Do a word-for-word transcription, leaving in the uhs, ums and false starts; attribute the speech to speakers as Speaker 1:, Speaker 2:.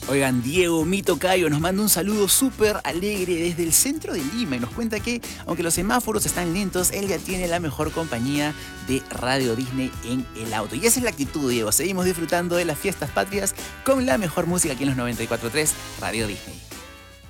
Speaker 1: Oigan, Diego, mi tocayo, nos manda un saludo súper alegre desde el centro de Lima y nos cuenta que, aunque los semáforos están lentos, él ya tiene la mejor compañía de Radio Disney en el auto. Y esa es la actitud, Diego. Seguimos disfrutando de las fiestas patrias con la mejor música aquí en los noventa y cuatro punto tres Radio Disney.